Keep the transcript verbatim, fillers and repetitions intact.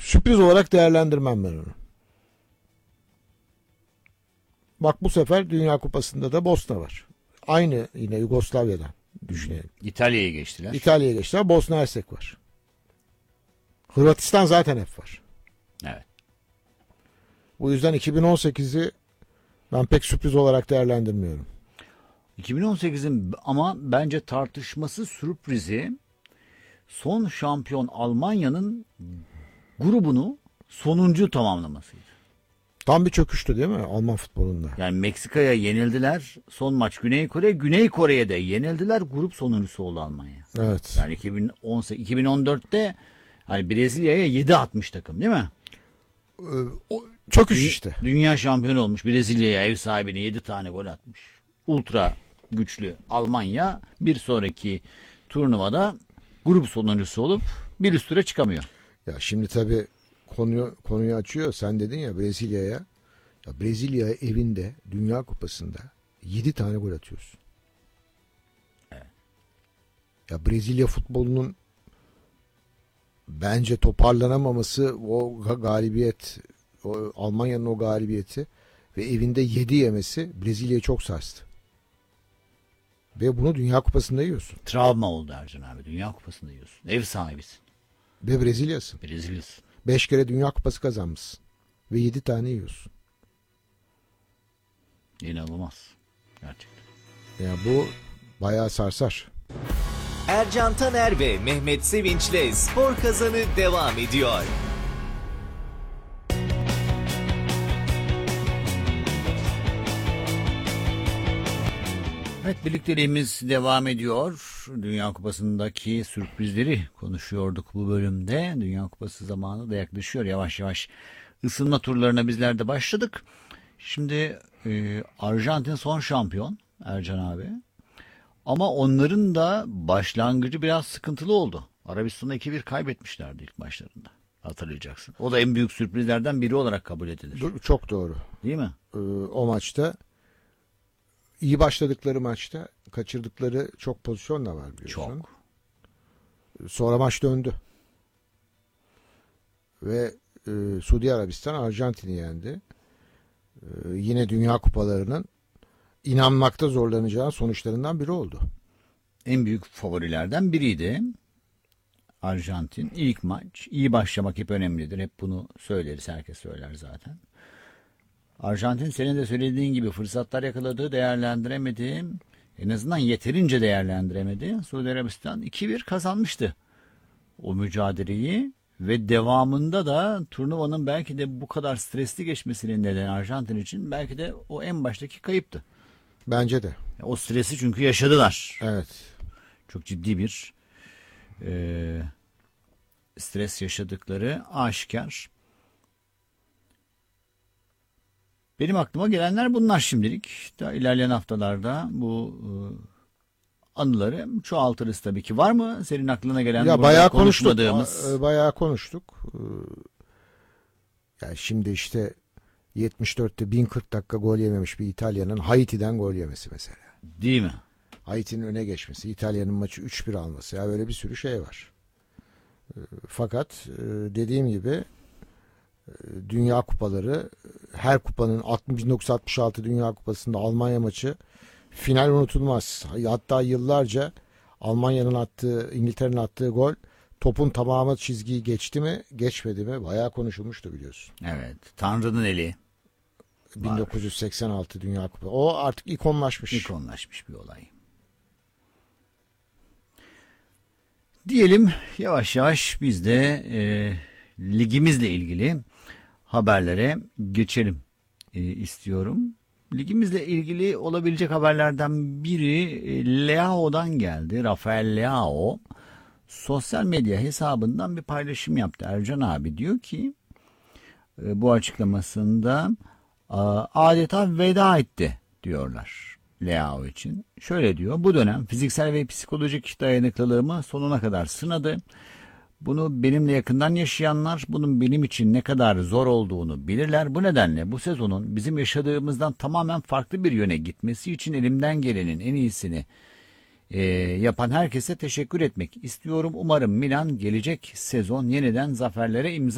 Sürpriz olarak değerlendirmem ben onu. Bak bu sefer Dünya Kupası'nda da Bosna var. Aynı yine Yugoslavya'dan düşünelim. İtalya'ya geçtiler. İtalya'ya geçtiler. Bosna Hersek var. Hırvatistan zaten hep var. Evet. Bu yüzden iki bin on sekizi ben pek sürpriz olarak değerlendirmiyorum. iki bin on sekizin ama bence tartışması sürprizi son şampiyon Almanya'nın grubunu sonuncu tamamlamasıydı. Tam bir çöküştü değil mi Alman futbolunda? Yani Meksika'ya yenildiler. Son maç Güney Kore. Güney Kore'ye de yenildiler. Grup sonuncusu oldu Almanya. Evet. Yani iki bin on sekiz, iki bin on dörtte hani Brezilya'ya yedi atmış takım değil mi? Ee, o, çöküş işte. Dünya şampiyonu olmuş. Brezilya'ya ev sahibine yedi tane gol atmış. Ultra güçlü Almanya bir sonraki turnuvada grup sonuncusu olup bir üst tura çıkamıyor. Ya şimdi tabii konuyu, konuyu açıyor. Sen dedin ya Brezilya'ya. Ya Brezilya evinde Dünya Kupası'nda yedi tane gol atıyorsun. Evet. Ya Brezilya futbolunun bence toparlanamaması, o galibiyet, o Almanya'nın o galibiyeti ve evinde yedi yemesi Brezilya'yı çok sarstı. Ve bunu Dünya Kupası'nda yiyorsun. Travma oldu Ercan abi. Dünya Kupası'nda yiyorsun. Ev sahibisin. Ve Brezilya'sın. Brezilya'sın. Beş kere Dünya Kupası kazanmışsın. Ve yedi tane yiyorsun. İnanılmaz. Gerçekten. Ya bu bayağı sarsar. Ercan Taner ve Mehmet Sevinç'le Spor Kazanı devam ediyor. Evet, birlikteliğimiz devam ediyor. Dünya Kupası'ndaki sürprizleri konuşuyorduk bu bölümde. Dünya Kupası zamanı da yaklaşıyor. Yavaş yavaş ısınma turlarına bizler de başladık. Şimdi e, Arjantin son şampiyon Ercan abi. Ama onların da başlangıcı biraz sıkıntılı oldu. Arabistan'a iki bir kaybetmişlerdi ilk maçlarında. Hatırlayacaksın. O da en büyük sürprizlerden biri olarak kabul edilir. Çok doğru. Değil mi? Ee, o maçta iyi başladıkları maçta kaçırdıkları çok pozisyon da var biliyorsun. Çok. Sonra maç döndü. Ve e, Suudi Arabistan Arjantin'i yendi. E, yine Dünya Kupalarının inanmakta zorlanacağı sonuçlarından biri oldu. En büyük favorilerden biriydi. Arjantin ilk maç. İyi başlamak hep önemlidir. Hep bunu söyleriz. Herkes söyler zaten. Arjantin senin de söylediğin gibi fırsatlar yakaladı, değerlendiremedi. En azından yeterince değerlendiremedi. Suudi Arabistan iki bir kazanmıştı o mücadeleyi ve devamında da turnuvanın belki de bu kadar stresli geçmesinin nedeni Arjantin için belki de o en baştaki kayıptı. Bence de. O stresi çünkü yaşadılar. Evet. Çok ciddi bir e, stres yaşadıkları aşikar. Benim aklıma gelenler bunlar şimdilik. Daha ilerleyen haftalarda bu e, anıları çoğaltırız tabii ki. Var mı senin aklına gelen ya bayağı konuştuk. konuşmadığımız? Bayağı konuştuk. Yani şimdi işte yetmiş dörtte bin kırk dakika gol yememiş bir İtalya'nın Haiti'den gol yemesi mesela. Değil mi? Haiti'nin öne geçmesi, İtalya'nın maçı üç bir alması. Ya böyle bir sürü şey var. Fakat dediğim gibi Dünya Kupaları, her kupanın bin dokuz yüz altmış altı Dünya Kupası'nda Almanya maçı final unutulmaz. Hatta yıllarca Almanya'nın attığı, İngiltere'nin attığı gol topun tamamı çizgiyi geçti mi, geçmedi mi? Bayağı konuşulmuştu biliyorsun. Evet. Tanrı'nın eli. bin dokuz yüz seksen altı Dünya Kupası. O artık ikonlaşmış. İkonlaşmış bir olay. Diyelim yavaş yavaş biz de e, ligimizle ilgili haberlere geçelim e, istiyorum. Ligimizle ilgili olabilecek haberlerden biri e, Leao'dan geldi. Rafael Leao sosyal medya hesabından bir paylaşım yaptı. Ercan abi diyor ki e, bu açıklamasında adeta veda etti diyorlar Leao için. Şöyle diyor: bu dönem fiziksel ve psikolojik dayanıklılığımı sonuna kadar sınadı. Bunu benimle yakından yaşayanlar bunun benim için ne kadar zor olduğunu bilirler. Bu nedenle bu sezonun bizim yaşadığımızdan tamamen farklı bir yöne gitmesi için elimden gelenin en iyisini e, yapan herkese teşekkür etmek istiyorum. Umarım Milan gelecek sezon yeniden zaferlere imza